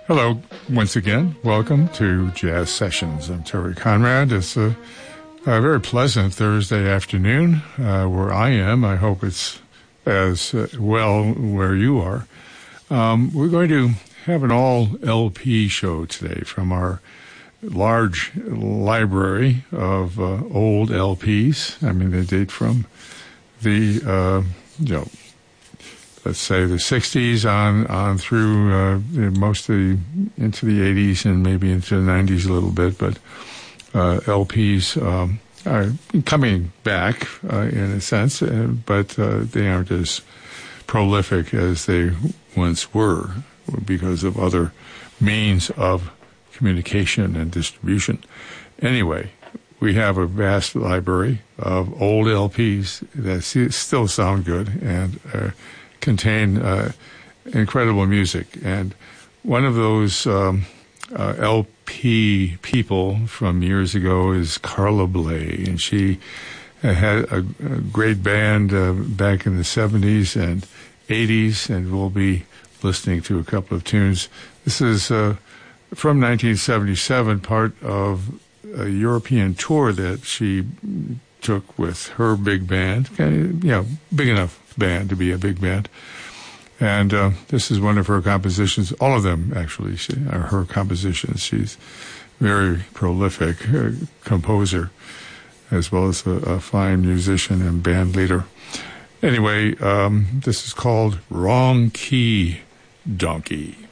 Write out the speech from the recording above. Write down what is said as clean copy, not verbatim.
Hello, once again. Welcome to Jazz Sessions. I'm Terry Conrad. It's a very pleasant Thursday afternoon where I am. I hope it's as well where you are. We're going to have an all LP show today from our large library of old LPs. I mean, they date from the, let's say the 60s on through mostly into the 80s and maybe into the 90s a little bit, but LPs are coming back in a sense, but they aren't as prolific as they once were because of other means of communication and distribution. Anyway, we have a vast library of old LPs that still sound good and contain incredible music. And one of those LP people from years ago is Carla Bley, and she had a great band back in the 70s and 80s, and we'll be listening to a couple of tunes. This is from 1977, part of a European tour that she took with her big band, big enough band to be a big band. And this is one of her compositions. All of them, actually, are her compositions. She's very prolific composer, as well as a fine musician and band leader. Anyway, this is called Wrong Key Donkey.